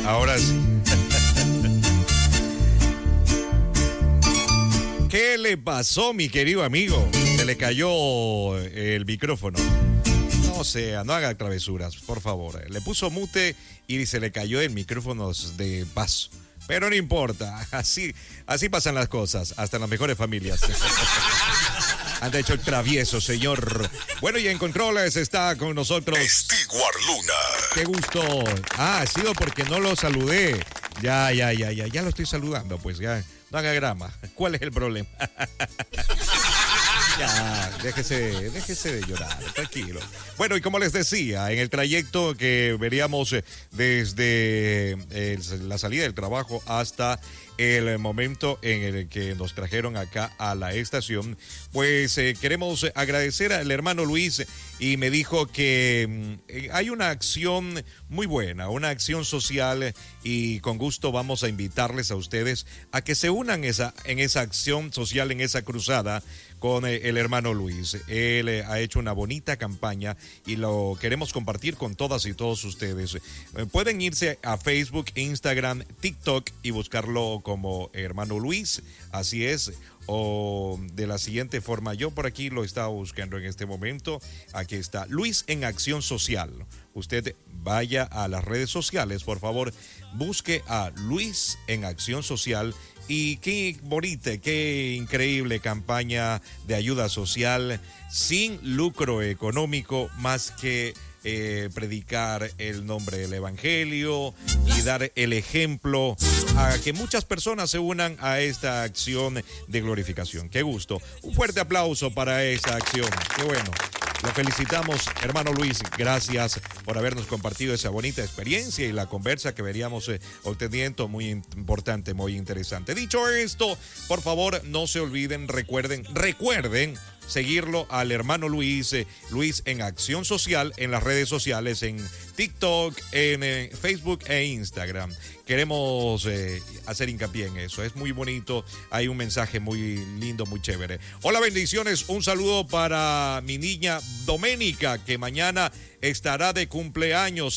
Ahora sí. ¿Qué le pasó, mi querido amigo? Se le cayó el micrófono. No sea, no haga travesuras, por favor. Le puso mute y se le cayó el micrófono de paso. Pero no importa, así pasan las cosas, hasta en las mejores familias. Anda hecho el travieso, señor. Bueno, y en controles está con nosotros Stewart Luna. Qué gusto. Ha sido porque no lo saludé. Ya lo estoy saludando, pues ya. No haga grama. ¿Cuál es el problema? Ya, déjese de llorar, tranquilo. Bueno, y como les decía, en el trayecto que veríamos desde la salida del trabajo hasta el momento en el que nos trajeron acá a la estación, pues queremos agradecer al hermano Luis, y me dijo que hay una acción muy buena, una acción social, y con gusto vamos a invitarles a ustedes a que se unan en esa acción social, en esa cruzada con el hermano Luis. Él ha hecho una bonita campaña y lo queremos compartir con todas y todos ustedes. Pueden irse a Facebook, Instagram, TikTok y buscarlo como hermano Luis, así es, o de la siguiente forma. Yo por aquí lo estaba buscando en este momento. Aquí está, Luis en Acción Social. Usted vaya a las redes sociales, por favor, busque a Luis en Acción Social. Y qué bonita, qué increíble campaña de ayuda social sin lucro económico, más que predicar el nombre del evangelio y dar el ejemplo a que muchas personas se unan a esta acción de glorificación. Qué gusto. Un fuerte aplauso para esa acción. Qué bueno. Lo felicitamos, hermano Luis. Gracias por habernos compartido esa bonita experiencia y la conversa que veríamos obteniendo, muy importante, muy interesante. Dicho esto, por favor, no se olviden, recuerden seguirlo al hermano Luis, Luis en Acción Social, en las redes sociales, en TikTok, en Facebook e Instagram. Queremos hacer hincapié en eso. Es muy bonito. Hay un mensaje muy lindo, muy chévere. Hola, bendiciones. Un saludo para mi niña Doménica, que mañana estará de cumpleaños.